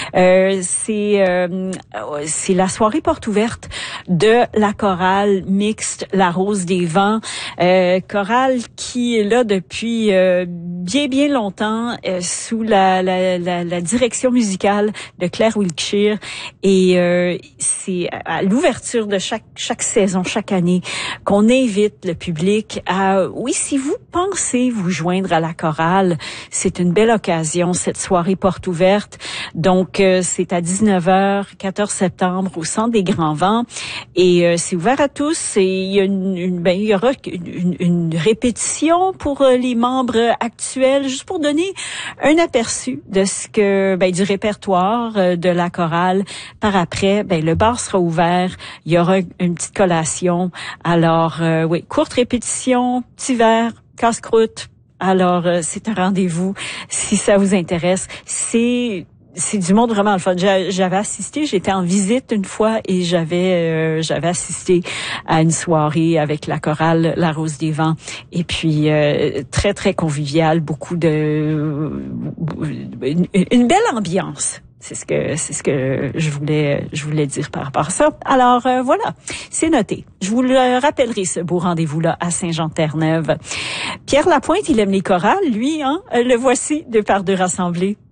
C'est la soirée porte ouverte de la chorale mixte La Rose des Vents, chorale qui est là depuis bien longtemps sous la direction musicale de Claire Wiltshire, et c'est à l'ouverture de chaque saison, chaque année, qu'on invite le public à, oui, si vous pensez vous joindre à la chorale, c'est une belle occasion, cette soirée porte ouverte. Donc, c'est à 19h, 14 septembre, au Centre des Grands Vents, et c'est ouvert à tous. Et il y aura une répétition pour les membres actuels, juste pour donner un aperçu de ce que du répertoire de la chorale. Par après, le bar sera ouvert, il y aura une petite collation. Alors, oui, courte répétition, petit verre, casse-croûte. Alors, c'est un rendez-vous si ça vous intéresse. C'est du monde vraiment le fun. J'avais assisté, j'étais en visite une fois et j'avais assisté à une soirée avec la chorale La Rose des Vents, et puis très très convivial, une belle ambiance. C'est ce que je voulais dire par rapport à ça. Alors voilà, c'est noté. Je vous le rappellerai, ce beau rendez-vous-là à Saint-Jean-de-Terre-Neuve. Pierre Lapointe, il aime les chorales, lui, hein? Le voici, deux par deux rassemblés.